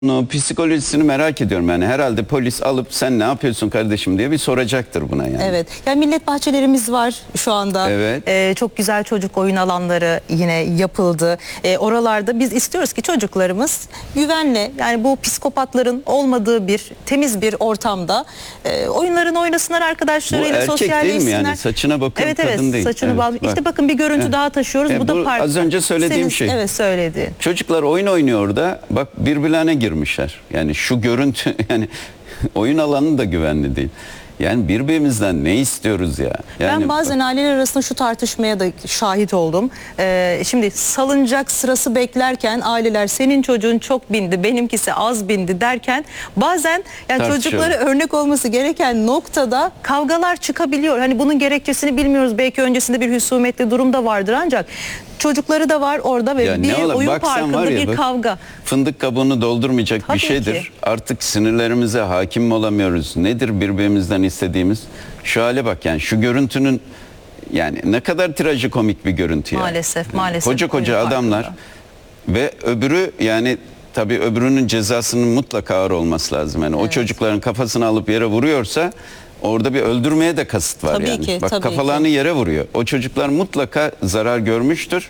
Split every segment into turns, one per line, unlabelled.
O psikolojisini merak ediyorum yani herhalde polis alıp sen ne yapıyorsun kardeşim diye bir soracaktır buna yani.
Evet. Yani millet bahçelerimiz var şu anda.
Evet.
Çok güzel çocuk oyun alanları yine yapıldı. Oralarda biz istiyoruz ki çocuklarımız güvenle, yani bu psikopatların olmadığı bir temiz bir ortamda oyunlarını oynasınlar,
Bu
arkadaşlarıyla
erkek değil mi
sosyalleşsinler.
yani? Saçına bakın,
Evet,
kadın değil.
saçını
Evet,
bağlı.
bak.
İşte bakın bir görüntü
Evet.
daha taşıyoruz. Bu da
Bu
park.
az önce söylediğim şey.
Evet, söyledi.
Çocuklar oyun oynuyor orada. Bak birbirlerine girmişler. Yani şu görüntü yani oyun alanı da güvenli değil. Yani birbirimizden ne istiyoruz ya? Yani
Ben bazen aileler arasında şu tartışmaya da şahit oldum. Şimdi salıncak sırası beklerken aileler senin çocuğun çok bindi, benimkisi az bindi derken bazen yani çocuklara örnek olması gereken noktada kavgalar çıkabiliyor. Hani bunun gerekçesini bilmiyoruz. Belki öncesinde bir husumetli durum da vardır, ancak çocukları da var orada ve
ya
bir oyun parkında bir
bak,
kavga.
Fındık kabuğunu doldurmayacak
Tabii
bir şeydir.
ki.
Artık sinirlerimize hakim mi olamıyoruz? Nedir birbirimizden istediğimiz? Şu hale bak yani şu görüntünün yani ne kadar trajikomik bir görüntü ya.
Maalesef,
Yani
maalesef.
koca koca
oyun
adamlar
parkında.
ve öbürü yani tabii öbürünün cezasının mutlaka ağır olması lazım. Yani o çocukların kafasını alıp yere vuruyorsa orada bir öldürmeye de kasıt var
Tabii
yani.
ki,
Bak
tabii
kafalarını
ki.
yere vuruyor. O çocuklar mutlaka zarar görmüştür.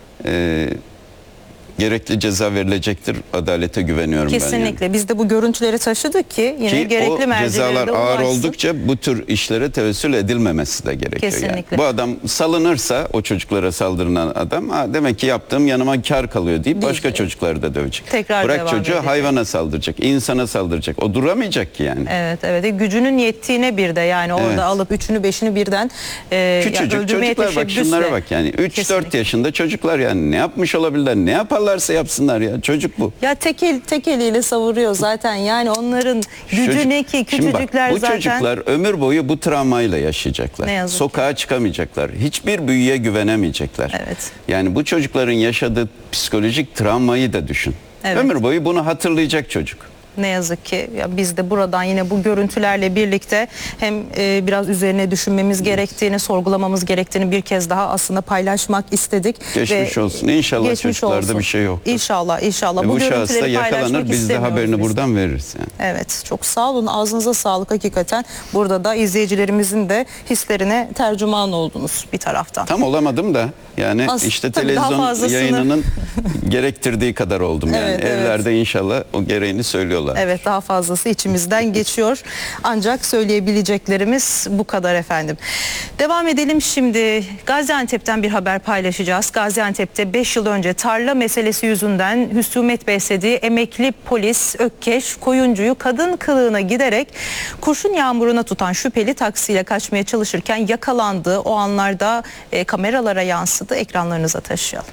Gerekli ceza verilecektir. Adalete güveniyorum ben.
Kesinlikle.
Yani.
Biz de bu görüntüleri taşıdık ki yine
Ki
gerekli
o cezalar
mercilere
ağır
ulaşsın.
oldukça bu tür işlere tevessül edilmemesi de gerekiyor.
Kesinlikle.
Yani. Bu adam salınırsa o çocuklara saldırılan adam demek ki yaptığım yanıma kar kalıyor deyip başka
Diyecek.
çocukları da dövecek.
Tekrar
Bırak
devam
çocuğu
edecek.
hayvana saldıracak, insana saldıracak. O duramayacak ki yani.
Evet, evet. Gücünün yettiğine bir de yani orada
Evet.
alıp üçünü beşini birden
Küçücük
öldürmeye
çocuklar bak
teşebbüsle.
şunlara bak yani 3-4
Kesinlikle.
yaşında çocuklar yani ne yapmış olabilirler, ne yaparlarsa yapsınlar ya, çocuk bu.
Ya tek eliyle savuruyor zaten, yani onların gücü ne ki,
Şimdi bak,
küçücükler
bu
zaten.
çocuklar ömür boyu bu travmayla yaşayacaklar.
Ne yazık ki.
Sokağa çıkamayacaklar. Hiçbir büyüye güvenemeyecekler.
Evet.
Yani bu çocukların yaşadığı psikolojik travmayı da düşün.
Evet.
Ömür boyu bunu hatırlayacak çocuk.
Ne yazık ki ya biz de buradan yine bu görüntülerle birlikte hem biraz üzerine düşünmemiz gerektiğini, sorgulamamız gerektiğini bir kez daha aslında paylaşmak istedik.
Geçmiş olsun. İnşallah
geçmiş
çocuklarda
olsun.
bir şey yoktur.
İnşallah, inşallah.
Bu şahıs da
görüntüleri
yakalanır,
paylaşmak
biz de
istemiyoruz
haberini
biz.
buradan veririz. Yani.
Evet, çok sağ olun. Ağzınıza sağlık hakikaten. Burada da izleyicilerimizin de hislerine tercüman oldunuz bir taraftan.
Tam olamadım da yani işte
tabii daha
televizyon
fazlasını-
yayınının gerektirdiği kadar oldum yani.
Evet, evet.
Evlerde inşallah o gereğini söylüyorlar.
Evet, daha fazlası içimizden geçiyor. Ancak söyleyebileceklerimiz bu kadar efendim. Devam edelim şimdi. Gaziantep'ten bir haber paylaşacağız. Gaziantep'te 5 yıl önce tarla meselesi yüzünden husumet beslediği emekli polis Ökkeş Koyuncu'yu kadın kılığına giderek kurşun yağmuruna tutan şüpheli taksiyle kaçmaya çalışırken yakalandı. O anlarda kameralara yansıdı. Ekranlarınıza taşıyalım.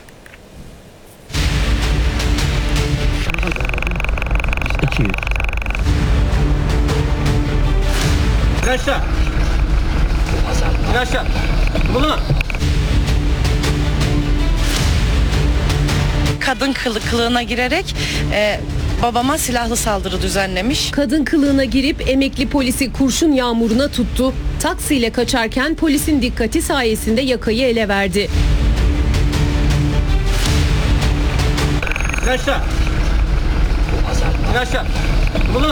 İn aşağı. İn aşağı. Bunu.
Kadın kılığına girerek babama silahlı saldırı düzenlemiş.
Kadın kılığına girip emekli polisi kurşun yağmuruna tuttu. Taksiyle kaçarken polisin dikkati sayesinde yakayı ele verdi.
İn aşağı. İn aşağı. Bunu.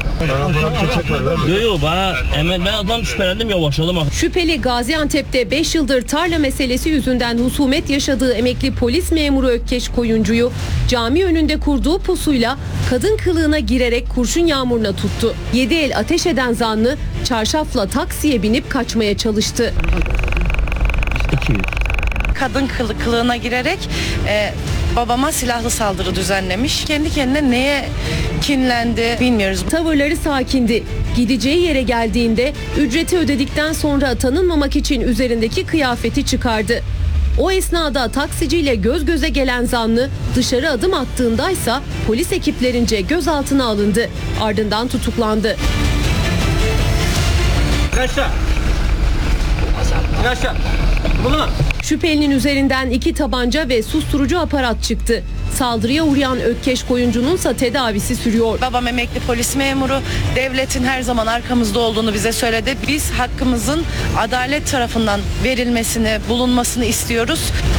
Yok bana hemen ben adam şüphelendim, yavaşladım.
Şüpheli Gaziantep'te 5 yıldır tarla meselesi yüzünden husumet yaşadığı emekli polis memuru Ökkeş Koyuncu'yu cami önünde kurduğu pusuyla kadın kılığına girerek kurşun yağmuruna tuttu. 7 el ateş eden zanlı çarşafla taksiye binip kaçmaya çalıştı.
Kadın kılığına girerek babama silahlı saldırı düzenlemiş. Kendi kendine neye kinlendi bilmiyoruz.
Tavırları sakindi. Gideceği yere geldiğinde ücreti ödedikten sonra tanınmamak için üzerindeki kıyafeti çıkardı. O esnada taksiciyle göz göze gelen zanlı dışarı adım attığındaysa polis ekiplerince gözaltına alındı. Ardından tutuklandı.
İn aşağı. İn aşağı. Bunu.
Şüphelinin üzerinden 2 tabanca ve susturucu aparat çıktı. Saldırıya uğrayan Ökkeş Koyuncu'nunsa tedavisi sürüyor.
Babam emekli polis memuru. Devletin her zaman arkamızda olduğunu bize söyledi. Biz hakkımızın adalet tarafından verilmesini, bulunmasını istiyoruz.